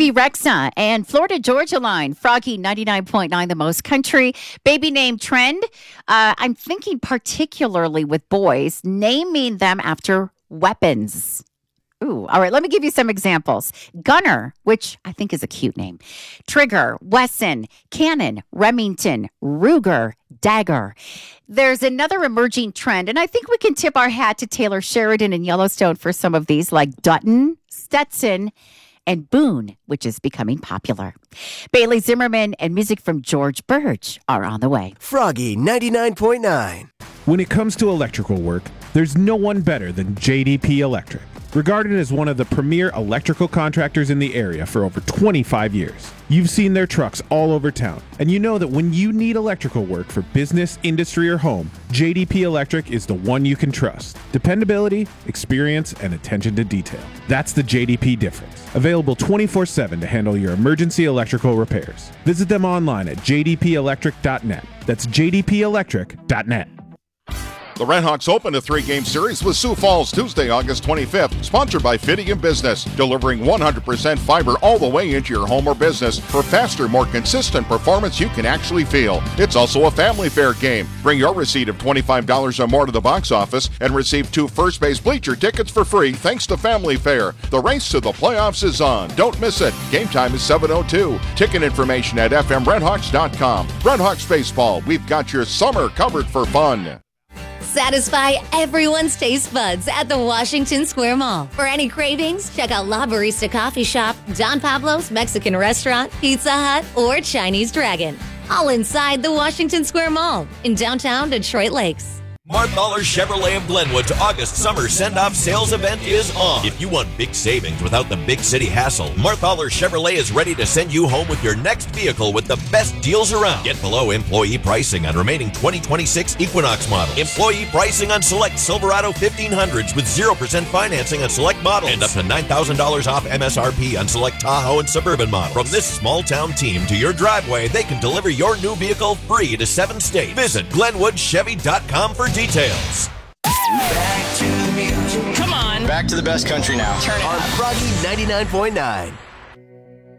Bebe Rexha and Florida Georgia Line. Froggy 99.9, the most country. Baby name trend. I'm thinking particularly with boys, naming them after weapons. Ooh, all right. Let me give you some examples. Gunner, which I think is a cute name. Trigger, Wesson, Cannon, Remington, Ruger, Dagger. There's another emerging trend, and I think we can tip our hat to Taylor Sheridan and Yellowstone for some of these, like Dutton, Stetson, and Boone, which is becoming popular. Bailey Zimmerman and music from George Birch are on the way. Froggy 99.9. When it comes to electrical work, there's no one better than JDP Electric. Regarded as one of the premier electrical contractors in the area for over 25 years. You've seen their trucks all over town, and you know that when you need electrical work for business, industry, or home, JDP Electric is the one you can trust. Dependability, experience, and attention to detail. That's the JDP difference. Available 24/7 to handle your emergency electrical repairs. Visit them online at jdpelectric.net. That's jdpelectric.net. The Redhawks open a 3-game series with Sioux Falls Tuesday, August 25th, sponsored by Fidium Business, delivering 100% fiber all the way into your home or business for faster, more consistent performance you can actually feel. It's also a family fair game. Bring your receipt of $25 or more to the box office and receive 2 first base bleacher tickets for free thanks to Family Fair. The race to the playoffs is on. Don't miss it. Game time is 7:02. Ticket information at fmredhawks.com. Redhawks Baseball, we've got your summer covered for fun. Satisfy everyone's taste buds at the Washington Square Mall. For any cravings, check out La Barista Coffee Shop, Don Pablo's Mexican Restaurant, Pizza Hut, or Chinese Dragon. All inside the Washington Square Mall in downtown Detroit Lakes. Marthaler Chevrolet of Glenwood's August summer send-off sales event is on. If you want big savings without the big city hassle, Marthaler Chevrolet is ready to send you home with your next vehicle with the best deals around. Get below employee pricing on remaining 2026 Equinox models. Employee pricing on select Silverado 1500s with 0% financing on select models. And up to $9,000 off MSRP on select Tahoe and Suburban models. From this small-town team to your driveway, they can deliver your new vehicle free to 7 states. Visit GlenwoodChevy.com for details. Back to the music. Come on. Back to the best country now. Turn it On up. Froggy 99.9.